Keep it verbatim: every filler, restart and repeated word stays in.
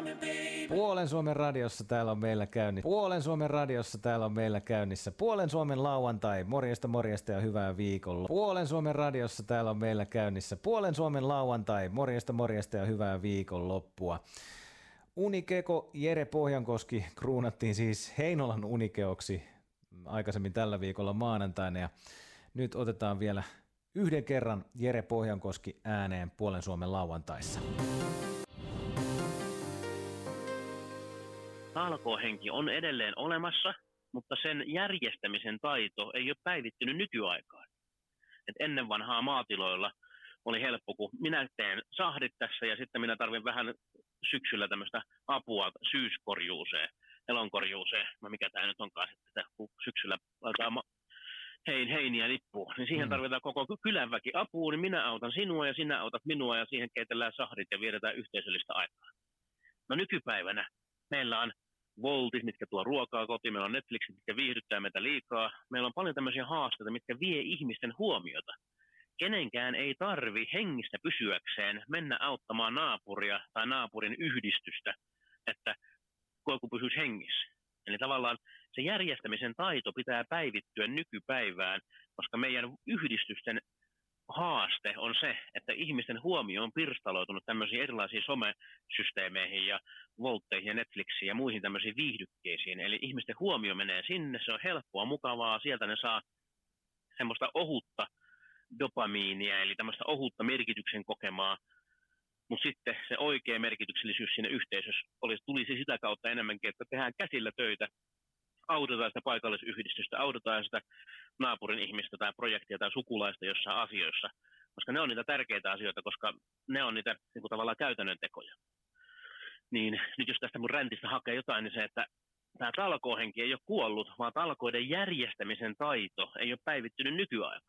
Puolen Suomen radiossa täällä on meillä käynnissä. Puolen Suomen radiossa täällä on meillä käynnissä. Puolen Suomen lauantai. Morjesta, morjesta ja hyvää viikolla. Puolen Suomen radiossa täällä on meillä käynnissä. Puolen Suomen lauantai. Morjesta, morjesta ja hyvää viikonloppua. Unikeko Jere Pohjankoski kruunattiin siis Heinolan unikeoksi aikaisemmin tällä viikolla maanantaina. Ja nyt otetaan vielä yhden kerran Jere Pohjankoski ääneen Puolen Suomen lauantaissa. Talkoohenki on edelleen olemassa, mutta sen järjestämisen taito ei ole päivittynyt nykyaikaan. Et ennen vanhaa maatiloilla oli helppo, kun minä teen sahdit tässä ja sitten minä tarvin vähän syksyllä tämmöistä apua syyskorjuuseen, elonkorjuuseen, no mikä tämä nyt onkaan sitten, kun syksyllä alkaa ma- hein, heiniä lippuu, niin siihen tarvitaan koko kylän väki apua, niin minä autan sinua ja sinä autat minua ja siihen keitellään sahdit ja vietetään yhteisöllistä aikaa. No nykypäivänä meillä on Voltit, mitkä tuo ruokaa kotiin, meillä on Netflixit, mitkä viihdyttää meitä liikaa. Meillä on paljon tämmöisiä haasteita, mitkä vie ihmisten huomiota. Kenenkään ei tarvi hengissä pysyäkseen mennä auttamaan naapuria tai naapurin yhdistystä, että koiku pysyisi hengissä. Eli tavallaan se järjestämisen taito pitää päivittyä nykypäivään, koska meidän yhdistysten haaste on se, että ihmisten huomio on pirstaloitunut tämmöisiin erilaisiin somesysteemeihin ja Voltteihin ja Netflixiin ja muihin tämmöisiin viihdykkeisiin. Eli ihmisten huomio menee sinne, se on helppoa, mukavaa, sieltä ne saa semmoista ohutta dopamiinia, eli tämmöistä ohutta merkityksen kokemaa, mutta sitten se oikea merkityksellisyys siinä yhteisössä olisi, tulisi sitä kautta enemmänkin, että tehdään käsillä töitä, autetaan sitä paikallisyhdistystä, autetaan sitä naapurin ihmistä tai projektia tai sukulaista jossain asioissa, koska ne on niitä tärkeitä asioita, koska ne on niitä niin kuin tavallaan käytännön tekoja. Niin nyt jos tästä mun räntistä hakee jotain, niin se, että tämä talkoohenki ei ole kuollut, vaan talkoiden järjestämisen taito ei ole päivittynyt nykyaikaan.